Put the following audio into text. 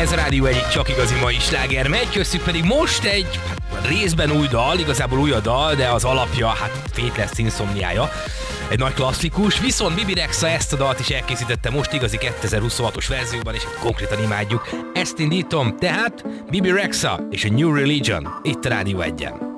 Ez a Rádió egyik csak igazi mai sláger megy, köztük pedig most egy részben új dal, igazából új a dal, de az alapja, Faithless Insomniája. Egy nagy klasszikus, viszont Bibi Rexha ezt a dalt is elkészítette most igazi 2026-os verzióban, és konkrétan imádjuk. Ezt indítom, tehát Bibi Rexha és a New Religion itt a Rádió 1-en.